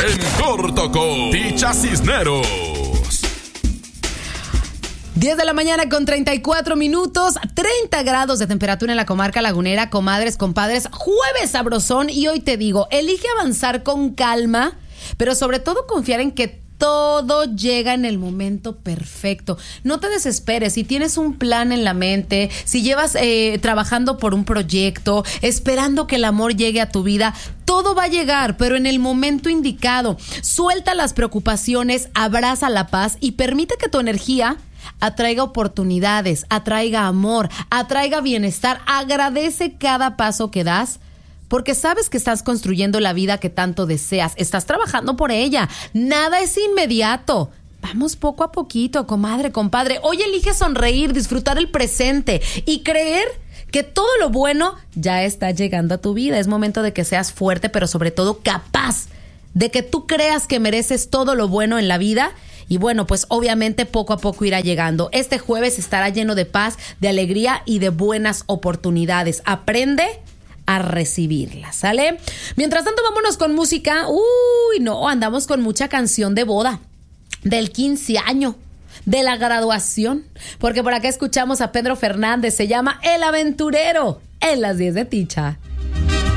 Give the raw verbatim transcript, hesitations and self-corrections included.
En corto con Ticha Cisneros. diez de la mañana con treinta y cuatro minutos, treinta grados de temperatura en la comarca lagunera, comadres, compadres, jueves sabrosón. Y hoy te digo, elige avanzar con calma, pero sobre todo confiar en que todo llega en el momento perfecto. No te desesperes. Si tienes un plan en la mente, si llevas eh, trabajando por un proyecto, esperando que el amor llegue a tu vida, todo va a llegar, pero en el momento indicado. Suelta las preocupaciones, abraza la paz y permite que tu energía atraiga oportunidades, atraiga amor, atraiga bienestar. Agradece cada paso que das, porque sabes que estás construyendo la vida que tanto deseas. Estás trabajando por ella. Nada es inmediato. Vamos poco a poquito, comadre, compadre. Hoy elige sonreír, disfrutar el presente y creer que todo lo bueno ya está llegando a tu vida. Es momento de que seas fuerte, pero sobre todo capaz de que tú creas que mereces todo lo bueno en la vida. Y bueno, pues obviamente poco a poco irá llegando. Este jueves estará lleno de paz, de alegría y de buenas oportunidades. Aprende a recibirlas, ¿sale? Mientras tanto, vámonos con música. Uy, no, andamos con mucha canción de boda, del quince año, de la graduación, porque por acá escuchamos a Pedro Fernández. Se llama El Aventurero, en las diez de Ticha.